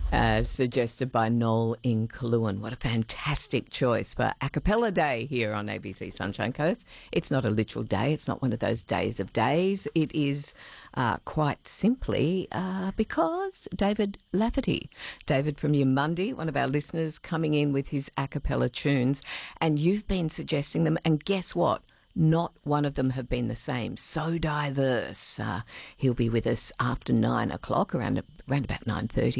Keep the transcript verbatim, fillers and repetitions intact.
As suggested by Noel in Kaluan. What a fantastic choice for a cappella day here on A B C Sunshine Coast. It's not a literal day. It's not one of those days of days. It is uh, quite simply uh, because David Lafferty, David from Yamundi, one of our listeners, coming in with his a cappella tunes, and you've been suggesting them, and guess what? Not one of them have been the same. So diverse. Uh, he'll be with us after nine o'clock, around, around about nine thirty.